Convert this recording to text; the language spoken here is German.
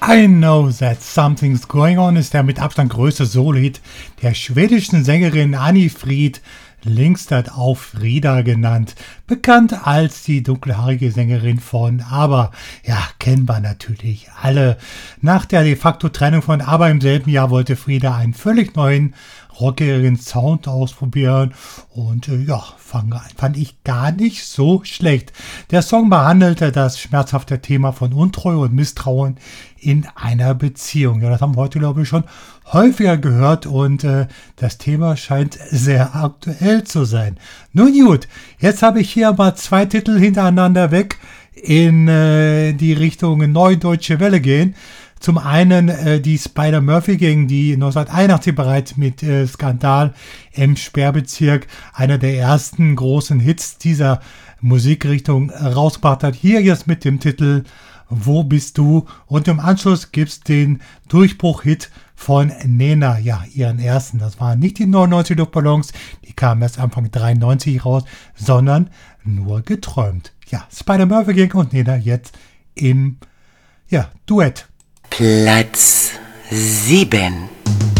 I Know That Something's Going On ist der mit Abstand größte Solo-Hit der schwedischen Sängerin Anni Frid, Lyngstad auf Frida genannt, bekannt als die dunkelhaarige Sängerin von ABBA. Ja, kennen wir natürlich alle. Nach der de facto Trennung von ABBA im selben Jahr wollte Frida einen völlig neuen, rockigeren Sound ausprobieren und fand ich gar nicht so schlecht. Der Song behandelte das schmerzhafte Thema von Untreue und Misstrauen in einer Beziehung. Ja, das haben wir heute, glaube ich, schon häufiger gehört und das Thema scheint sehr aktuell zu sein. Nun gut, jetzt habe ich hier mal 2 Titel hintereinander weg in die Richtung Neue Deutsche Welle gehen. Zum einen die Spider-Murphy Gang, die 1981 bereits mit Skandal im Sperrbezirk einer der ersten großen Hits dieser Musikrichtung rausgebracht hat. Hier jetzt mit dem Titel Wo bist du? Und im Anschluss gibt's den Durchbruch-Hit von Nena, ja, ihren ersten. Das waren nicht die 99 Luftballons, die kamen erst Anfang 93 raus, sondern nur geträumt. Ja, Spider-Murphy Gang und Nena jetzt im Duett. Platz 7.